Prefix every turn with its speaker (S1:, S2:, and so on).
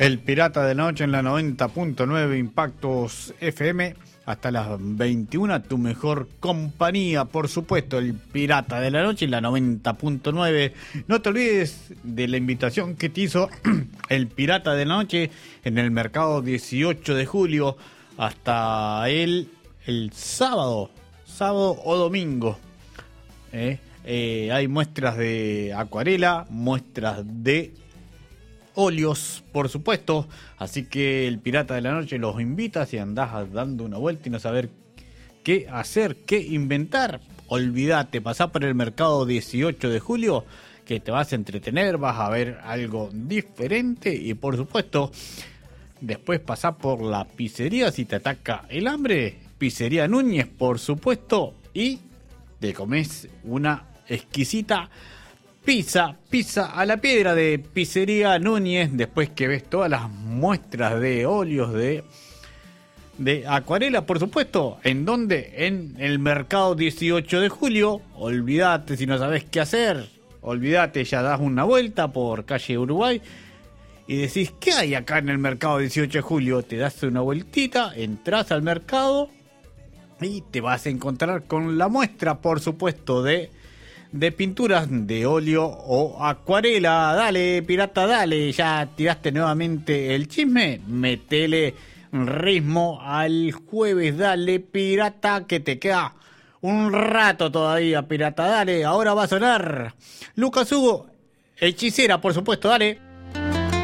S1: El Pirata de la Noche en la 90.9 Impactos FM. Hasta las 21, tu mejor compañía, por supuesto, el Pirata de la Noche en la 90.9. No te olvides de la invitación que te hizo el Pirata de la Noche en el mercado 18 de julio hasta el sábado o domingo. Hay muestras de acuarela, muestras de óleos, por supuesto, así que el Pirata de la Noche los invita. Si andás dando una vuelta y no saber qué hacer, qué inventar, olvídate, pasá por el mercado 18 de julio, que te vas a entretener, vas a ver algo diferente y por supuesto, después pasá por la pizzería si te ataca el hambre, Pizzería Núñez, por supuesto, y te comés una exquisita pizza a la piedra de Pizzería Núñez, después que ves todas las muestras de óleos de acuarela, por supuesto. ¿En dónde? En el mercado 18 de julio. Olvídate si no sabes qué hacer. Olvídate, ya das una vuelta por calle Uruguay y decís, ¿qué hay acá en el mercado 18 de julio? Te das una vueltita, entras al mercado y te vas a encontrar con la muestra, por supuesto, de pinturas de óleo o acuarela. Dale, pirata, dale, ya tiraste nuevamente el chisme, metele ritmo al jueves, dale, pirata, que te queda un rato todavía, pirata, dale. Ahora va a sonar Lucas Hugo, Hechicera, por supuesto, dale.